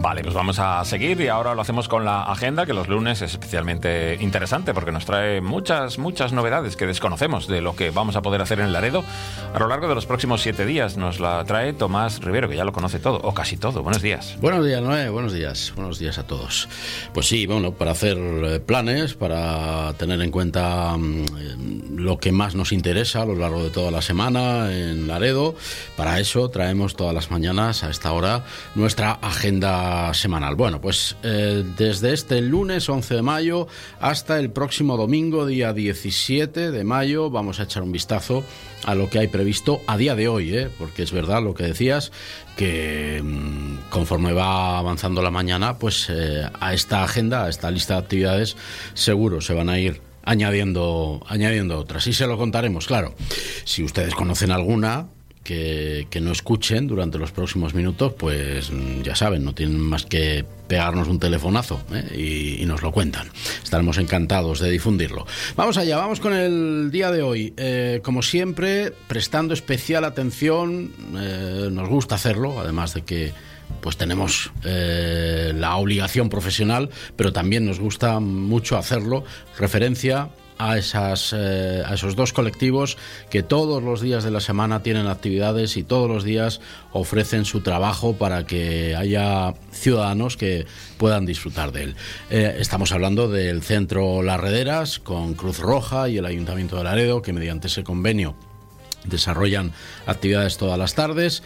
Vale, pues vamos a seguir y ahora lo hacemos con la agenda, que los lunes es especialmente interesante porque nos trae muchas novedades que desconocemos de lo que vamos a poder hacer en Laredo a lo largo de los próximos 7 días. Nos la trae Tomás Rivero, que ya lo conoce todo, o casi todo. Buenos días. Buenos días, Noé. Buenos días a todos. Pues sí, bueno, para hacer planes, para tener en cuenta lo que más nos interesa a lo largo de toda la semana en Laredo, para eso traemos todas las mañanas a esta hora nuestra agenda semanal. Bueno, pues desde este lunes 11 de mayo hasta el próximo domingo, día 17 de mayo, vamos a echar un vistazo a lo que hay previsto a día de hoy, porque es verdad lo que decías, que conforme va avanzando la mañana, pues a esta agenda, a esta lista de actividades, seguro se van a ir añadiendo otras. Y se lo contaremos, claro. Si ustedes conocen alguna que no escuchen durante los próximos minutos, pues ya saben, no tienen más que pegarnos un telefonazo y nos lo cuentan. Estaremos encantados de difundirlo. Vamos allá, vamos con el día de hoy. Como siempre, prestando especial atención, nos gusta hacerlo, además de que pues tenemos la obligación profesional, pero también nos gusta mucho hacerlo, referencia a esos dos colectivos que todos los días de la semana tienen actividades y todos los días ofrecen su trabajo para que haya ciudadanos que puedan disfrutar de él. Estamos hablando del Centro Las Rederas con Cruz Roja y el Ayuntamiento de Laredo, que mediante ese convenio desarrollan actividades todas las tardes,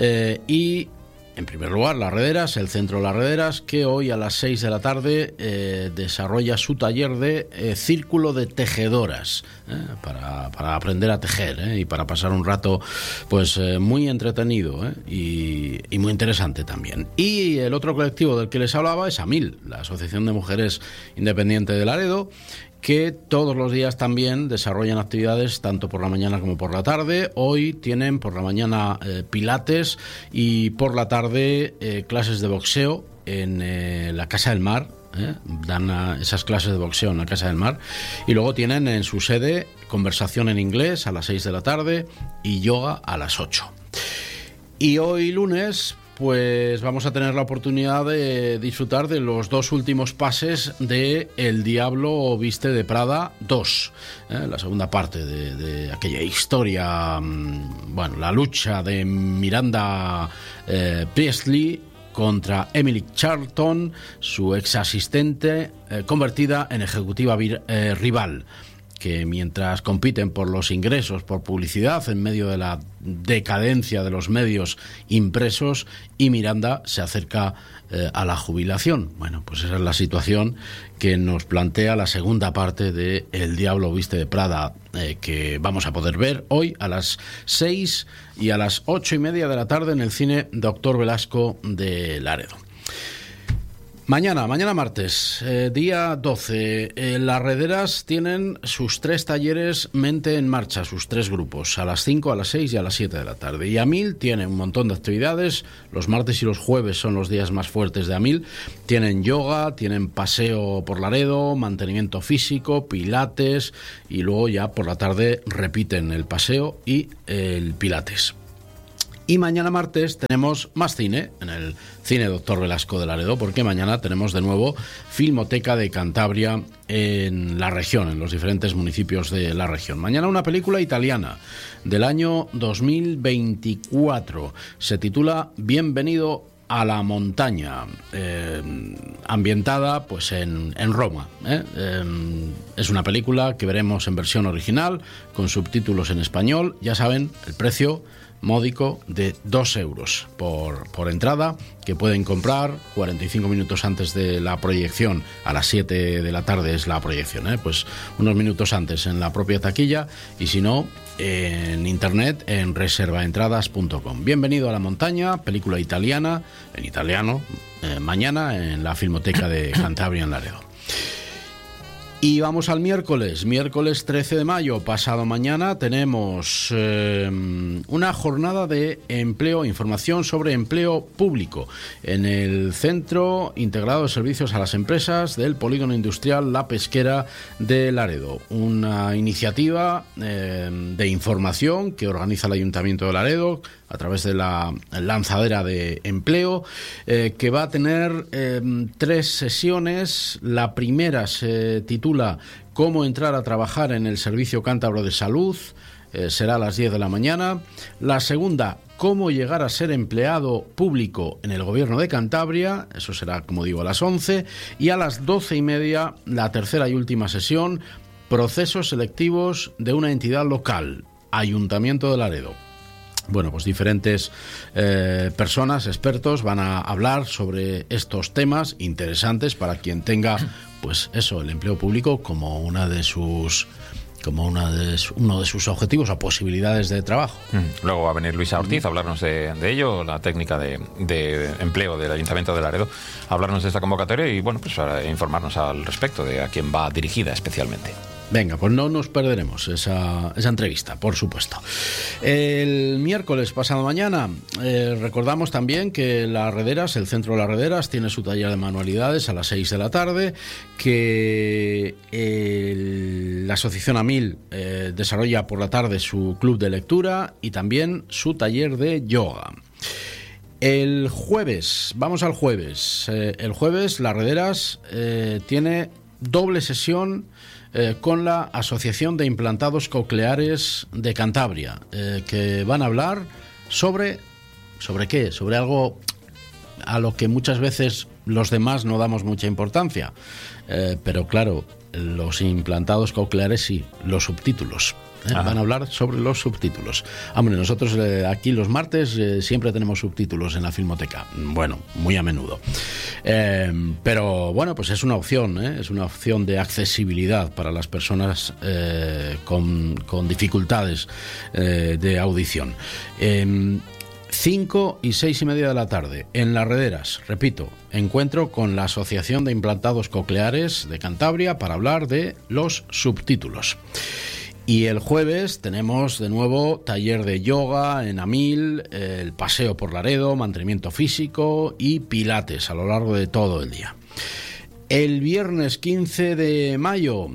y en primer lugar, Las Rederas, el Centro Las Rederas, que hoy a las 6 de la tarde desarrolla su taller de círculo de tejedoras, para aprender a tejer, y para pasar un rato pues muy entretenido, y muy interesante también. Y el otro colectivo del que les hablaba es AMIL, la Asociación de Mujeres Independiente de Laredo, que todos los días también desarrollan actividades tanto por la mañana como por la tarde. Hoy tienen por la mañana pilates y por la tarde clases de boxeo en la Casa del Mar. Dan esas clases de boxeo en la Casa del Mar, y luego tienen en su sede conversación en inglés a las 6 de la tarde y yoga a las 8. Y hoy lunes pues vamos a tener la oportunidad de disfrutar de los dos últimos pases de El Diablo Viste de Prada 2, la segunda parte de aquella historia, la lucha de Miranda Priestley contra Emily Charlton, su ex asistente, convertida en ejecutiva rival, que mientras compiten por los ingresos, por publicidad, en medio de la decadencia de los medios impresos, y Miranda se acerca a la jubilación. Bueno, pues esa es la situación que nos plantea la segunda parte de El Diablo Viste de Prada, que vamos a poder ver hoy a las 6 y a las 8:30 de la tarde en el cine Doctor Velasco de Laredo. Mañana martes, día 12, Las Rederas tienen sus 3 talleres Mente en Marcha, sus 3 grupos, a las 5, a las 6 y a las 7 de la tarde. Y AMIL tiene un montón de actividades, los martes y los jueves son los días más fuertes de AMIL. Tienen yoga, tienen paseo por Laredo, mantenimiento físico, pilates, y luego ya por la tarde repiten el paseo y el pilates. Y mañana martes tenemos más cine en el cine Doctor Velasco de Laredo, porque mañana tenemos de nuevo Filmoteca de Cantabria en la región, en los diferentes municipios de la región. Mañana una película italiana del año 2024. Se titula Bienvenido a la montaña, ambientada pues en Roma. Es una película que veremos en versión original, con subtítulos en español. Ya saben, el precio módico de 2 euros por entrada, que pueden comprar 45 minutos antes de la proyección. A las 7 de la tarde es la proyección, pues unos minutos antes en la propia taquilla, y si no, en internet en reservaentradas.com. Bienvenido a la montaña, película italiana, en italiano, mañana en la Filmoteca de Cantabria en Laredo. Y vamos al miércoles 13 de mayo, pasado mañana, tenemos una jornada de empleo, información sobre empleo público en el Centro Integrado de Servicios a las Empresas del Polígono Industrial La Pesquera de Laredo. Una iniciativa de información que organiza el Ayuntamiento de Laredo a través de la lanzadera de empleo, que va a tener 3 sesiones. La primera se titula Cómo entrar a trabajar en el Servicio Cántabro de Salud, será a las 10 de la mañana. La segunda, Cómo llegar a ser empleado público en el Gobierno de Cantabria, eso será, como digo, a las 11. Y a las 12:30, la tercera y última sesión, Procesos selectivos de una entidad local, Ayuntamiento de Laredo. Bueno, pues diferentes personas, expertos, van a hablar sobre estos temas interesantes para quien tenga, pues eso, el empleo público como uno de sus objetivos o posibilidades de trabajo. Luego va a venir Luisa Ortiz a hablarnos de ello, la técnica de empleo del Ayuntamiento de Laredo, a hablarnos de esta convocatoria y, bueno, pues a informarnos al respecto de a quién va dirigida especialmente. Venga, pues no nos perderemos esa entrevista, por supuesto. El miércoles pasado mañana recordamos también que Las Rederas, el Centro de Las Rederas, tiene su taller de manualidades a las 6 de la tarde, que la Asociación AMIL desarrolla por la tarde su club de lectura y también su taller de yoga. El jueves, vamos al jueves. El jueves Las Rederas tiene doble sesión con la Asociación de Implantados Cocleares de Cantabria, que van a hablar ¿sobre qué? Sobre algo a lo que muchas veces los demás no damos mucha importancia, pero claro, los implantados cocleares sí, los subtítulos. Van a hablar sobre los subtítulos. Hombre, nosotros aquí los martes siempre tenemos subtítulos en la Filmoteca. Bueno, muy a menudo. Pero bueno, pues es una opción, es una opción de accesibilidad para las personas con dificultades de audición. 5 y 6:30 de la tarde, en Las Rederas, repito, encuentro con la Asociación de Implantados Cocleares de Cantabria para hablar de los subtítulos. Y el jueves tenemos de nuevo taller de yoga en AMIL, el paseo por Laredo, mantenimiento físico y pilates a lo largo de todo el día. El viernes 15 de mayo,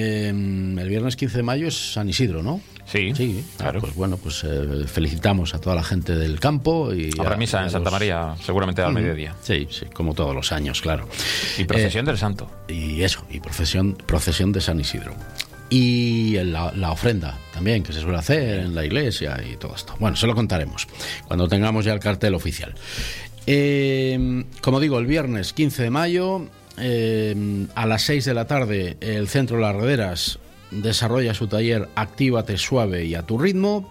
es San Isidro, ¿no? Sí, claro. Pues bueno, pues felicitamos a toda la gente del campo. Y habrá misa en Santa María, seguramente al mediodía. Sí, como todos los años, claro. Y procesión del Santo. Y procesión de San Isidro. Y la ofrenda también, que se suele hacer en la iglesia y todo esto. Bueno, se lo contaremos cuando tengamos ya el cartel oficial. Como digo, el viernes 15 de mayo, a las 6 de la tarde, el Centro de Las Rederas desarrolla su taller Actívate suave y a tu ritmo.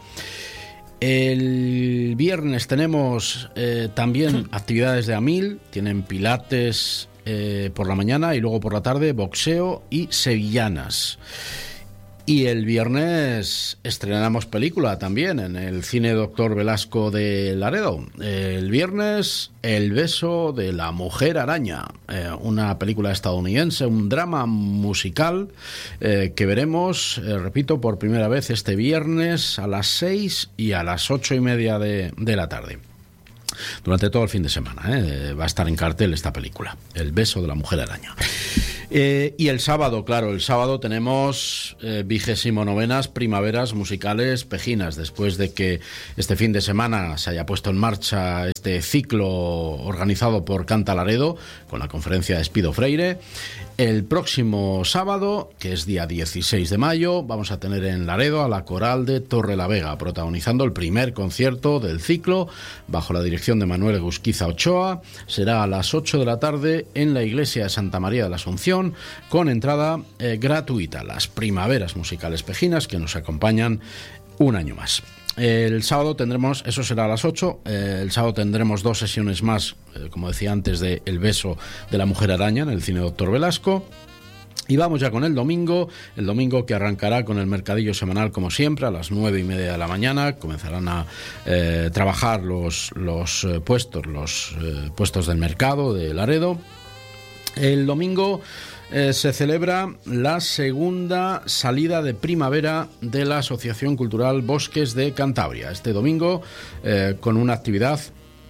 El viernes tenemos también actividades de AMIL, tienen pilates por la mañana y luego por la tarde boxeo y sevillanas. Y el viernes estrenamos película también en el Cine Doctor Velasco de Laredo. El viernes, El beso de la mujer araña, una película estadounidense, un drama musical que veremos, repito, por primera vez este viernes a las 6 y a las 8:30 de la tarde. Durante todo el fin de semana va a estar en cartel esta película, El beso de la mujer araña. Y el sábado, claro, tenemos 29ª Primaveras Musicales Pejinas, después de que este fin de semana se haya puesto en marcha este ciclo organizado por Canta Laredo con la conferencia de Espido Freire. El próximo sábado, que es día 16 de mayo, vamos a tener en Laredo a la Coral de Torrelavega, protagonizando el primer concierto del ciclo, bajo la dirección de Manuel Gusquiza Ochoa. Será a las 8 de la tarde en la iglesia de Santa María de la Asunción, con entrada gratuita. Las Primaveras Musicales Pejinas, que nos acompañan un año más. El sábado tendremos, eso será a las 8, el sábado tendremos 2 sesiones más, como decía antes, de El beso de la mujer araña en el Cine Doctor Velasco. Y vamos ya con el domingo que arrancará con el mercadillo semanal como siempre a las 9:30 de la mañana. Comenzarán a trabajar los puestos del mercado de Laredo. El domingo se celebra la segunda salida de primavera de la Asociación Cultural Bosques de Cantabria. Este domingo con una actividad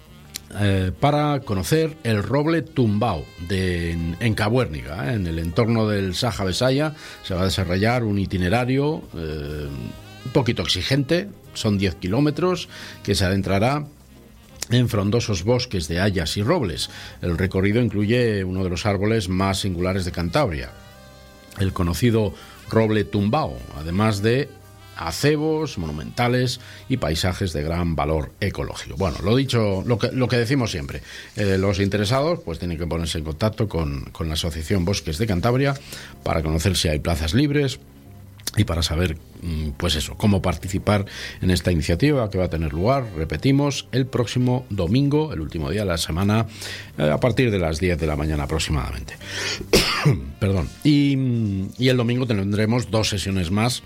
para conocer el roble tumbao en Cabuérniga, en el entorno del Saja Besaya. Se va a desarrollar un itinerario un poquito exigente, son 10 kilómetros, que se adentrará en frondosos bosques de hayas y robles. El recorrido incluye uno de los árboles más singulares de Cantabria, el conocido roble tumbao, además de acebos monumentales y paisajes de gran valor ecológico. Bueno, lo dicho, lo que decimos siempre, los interesados pues tienen que ponerse en contacto con la Asociación Bosques de Cantabria para conocer si hay plazas libres y para saber, pues eso, cómo participar en esta iniciativa que va a tener lugar, repetimos, el próximo domingo, el último día de la semana, a partir de las 10 de la mañana aproximadamente. Perdón. Y el domingo tendremos 2 sesiones más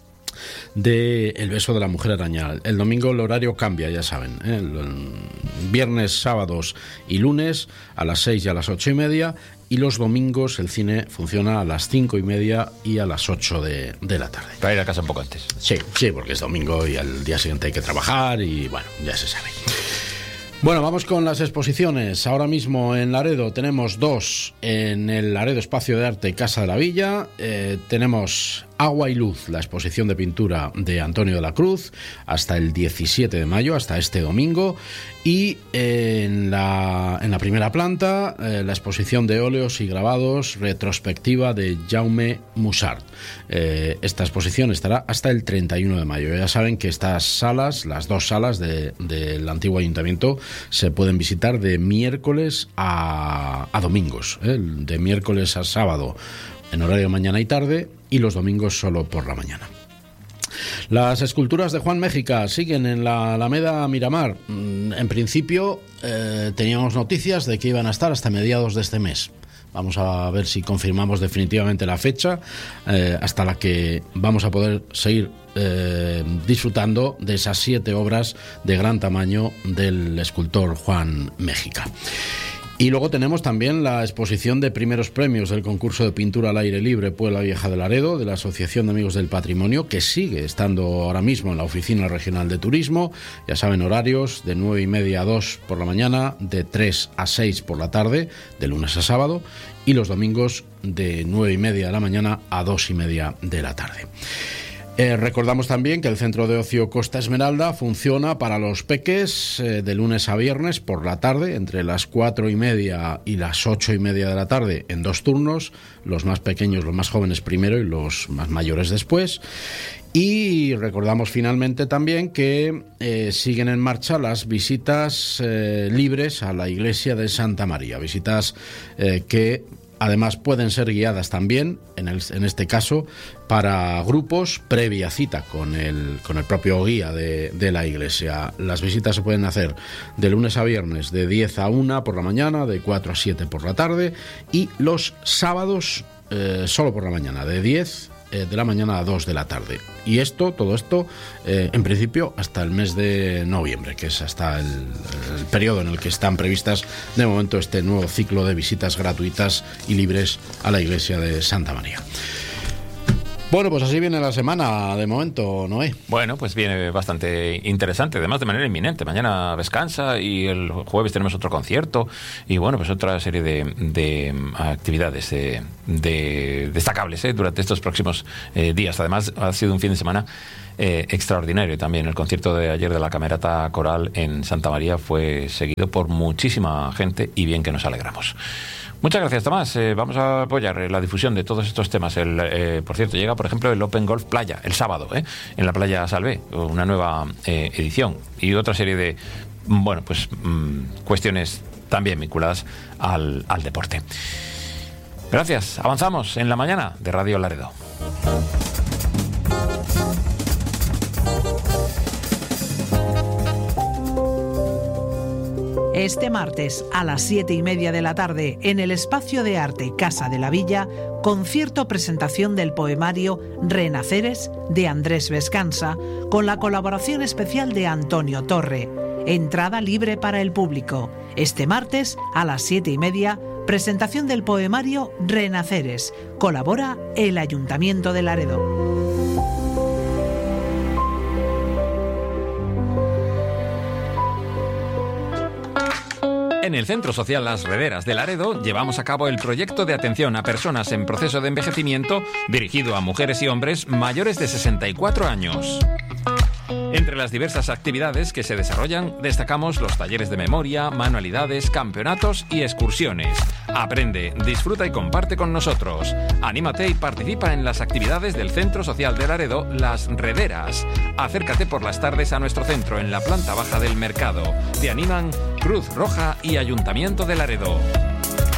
de El beso de la mujer araña. El domingo el horario cambia, ya saben, viernes, sábados y lunes a las 6 y a las 8:30, y los domingos el cine funciona a las 5:30 y a las 8 de la tarde. Para ir a casa un poco antes. Sí, porque es domingo y al día siguiente hay que trabajar y bueno, ya se sabe. Bueno, vamos con las exposiciones. Ahora mismo en Laredo tenemos 2 en el Laredo Espacio de Arte Casa de la Villa. Tenemos Agua y Luz, la exposición de pintura de Antonio de la Cruz, hasta el 17 de mayo, hasta este domingo. Y en la primera planta, la exposición de óleos y grabados retrospectiva de Jaume Mussart. Esta exposición estará hasta el 31 de mayo. Ya saben que estas salas, las 2 salas del antiguo ayuntamiento, se pueden visitar de miércoles a domingos, de miércoles a sábado en horario mañana y tarde, y los domingos solo por la mañana. Las esculturas de Juan Méjica siguen en la Alameda Miramar. En principio teníamos noticias de que iban a estar hasta mediados de este mes. Vamos a ver si confirmamos definitivamente la fecha hasta la que vamos a poder seguir disfrutando de esas 7 obras de gran tamaño del escultor Juan Méjica. Y luego tenemos también la exposición de primeros premios del concurso de pintura al aire libre Puebla Vieja de Laredo, de la Asociación de Amigos del Patrimonio, que sigue estando ahora mismo en la Oficina Regional de Turismo. Ya saben, horarios de 9:30 a 2 por la mañana, de 3 a 6 por la tarde, de lunes a sábado, y los domingos de 9:30 de la mañana a 2:30 de la tarde. Recordamos también que el Centro de Ocio Costa Esmeralda funciona para los peques de lunes a viernes por la tarde, entre las 4:30 y las 8:30 de la tarde, en 2 turnos, los más pequeños, los más jóvenes primero y los más mayores después. Y recordamos finalmente también que siguen en marcha las visitas libres a la iglesia de Santa María, visitas que además pueden ser guiadas también, en este caso, para grupos previa cita con el propio guía de la iglesia. Las visitas se pueden hacer de lunes a viernes de 10 a 1 por la mañana, de 4 a 7 por la tarde, y los sábados solo por la mañana, de 10 de la mañana a 2 de la tarde. Y todo esto, en principio, hasta el mes de noviembre, que es hasta el periodo en el que están previstas de momento este nuevo ciclo de visitas gratuitas y libres a la iglesia de Santa María. Bueno, pues así viene la semana de momento, Noé. Bueno, pues viene bastante interesante, además de manera inminente. Mañana descansa y el jueves tenemos otro concierto y bueno, pues otra serie de actividades destacables durante estos próximos días. Además, ha sido un fin de semana extraordinario también. El concierto de ayer de la Camerata Coral en Santa María fue seguido por muchísima gente y bien que nos alegramos. Muchas gracias, Tomás. Vamos a apoyar la difusión de todos estos temas. Por cierto, llega, por ejemplo, el Open Golf Playa, el sábado, en la Playa Salvé, una nueva edición. Y otra serie de, bueno, pues cuestiones también vinculadas al deporte. Gracias. Avanzamos en la mañana de Radio Laredo. Este martes a las 7:30 de la tarde, en el Espacio de Arte Casa de la Villa, concierto presentación del poemario Renaceres de Andrés Vescansa, con la colaboración especial de Antonio Torre. Entrada libre para el público. Este martes a las 7:30, Presentación del poemario Renaceres. Colabora el Ayuntamiento de Laredo. En el Centro Social Las Rederas de Laredo llevamos a cabo el proyecto de atención a personas en proceso de envejecimiento dirigido a mujeres y hombres mayores de 64 años. Entre las diversas actividades que se desarrollan, destacamos los talleres de memoria, manualidades, campeonatos y excursiones. Aprende, disfruta y comparte con nosotros. Anímate y participa en las actividades del Centro Social de Laredo, Las Rederas. Acércate por las tardes a nuestro centro en la planta baja del mercado. Te animan Cruz Roja y Ayuntamiento de Laredo.